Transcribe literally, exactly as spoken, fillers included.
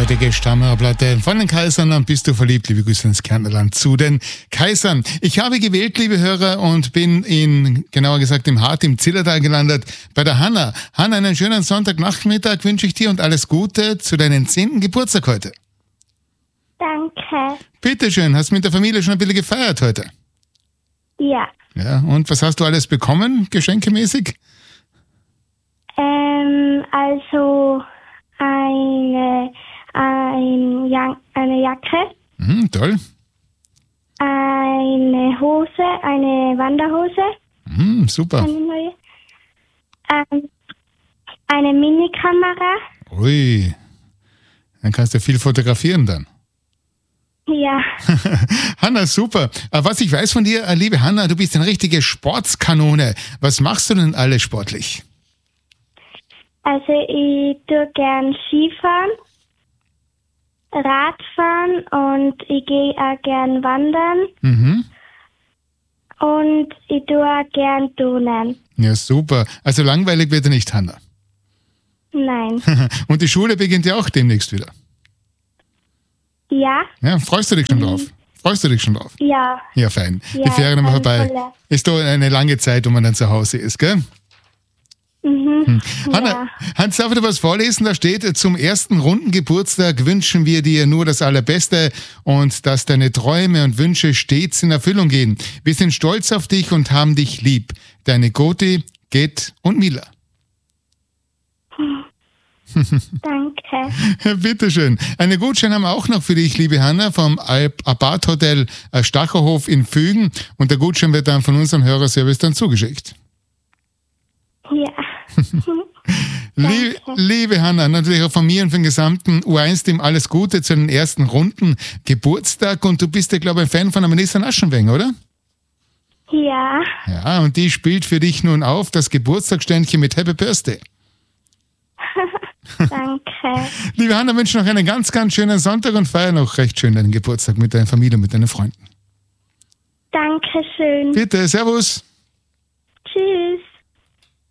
heutige Stammhörerplatte von den Kaisern und bist du verliebt, liebe Grüße ins Kärntnerland zu den Kaisern. Ich habe gewählt, liebe Hörer, und bin in, genauer gesagt im Hart, im Zillertal gelandet, bei der Hanna. Hanna, einen schönen Sonntagnachmittag wünsche ich dir und alles Gute zu deinem zehnten Geburtstag heute. Danke. Bitteschön, hast du mit der Familie schon ein bisschen gefeiert heute? Ja. Ja, und was hast du alles bekommen, geschenkemäßig? Ähm, also eine, ein ja- eine Jacke, Mhm, toll. eine Hose, eine Wanderhose, Mhm, super. eine neue, ähm, eine Minikamera. Ui, dann kannst du viel fotografieren dann. Ja, Hanna, super. Äh, Was ich weiß von dir, äh, liebe Hanna, du bist eine richtige Sportskanone. Was machst du denn alles sportlich? also ich tue gern Skifahren, Radfahren und ich gehe auch gern wandern Mhm. und ich tue auch gern turnen. Ja, super. Also langweilig wird er nicht, Hanna. Nein. Und die Schule beginnt ja auch demnächst wieder. Ja, Ja, freust du dich schon drauf? Freust du dich schon drauf? ja, Ja, fein. Ja, Die Ferien haben ich vorbei. bin voll- Ist doch eine lange Zeit, wo man dann zu Hause ist, gell? mhm. Hanna, Ja. Hans, darf ich dir was vorlesen? Da steht, zum ersten runden Geburtstag wünschen wir dir nur das Allerbeste und dass deine Träume und Wünsche stets in Erfüllung gehen. Wir sind stolz auf dich und haben dich lieb. Deine Goti, Get und Mila. Danke. Bitteschön. Eine Gutschein haben wir auch noch für dich, liebe Hanna, vom Alp Abad Hotel äh, Stacherhof in Fügen. Und der Gutschein wird dann von unserem Hörerservice dann zugeschickt. Ja. Lie liebe Hanna, natürlich auch von mir und vom gesamten U eins Team alles Gute zu den ersten Runden Geburtstag. Und du bist ja, glaube ich, ein Fan von der Melissa Aschenwenger, oder? Ja. Ja, und die spielt für dich nun auf das Geburtstagsständchen mit Happy Birthday. Danke. Liebe Hanna, wünsche noch einen ganz, ganz schönen Sonntag und feier noch recht schön deinen Geburtstag mit deiner Familie und mit deinen Freunden. Dankeschön. Bitte, servus. Tschüss.